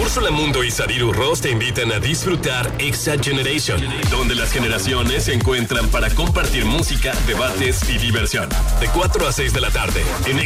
Úrsula Mundo y Sadiru Ross te invitan a disfrutar Exa Generation, donde las generaciones se encuentran para compartir música, debates y diversión. De 4 a 6 de la tarde, en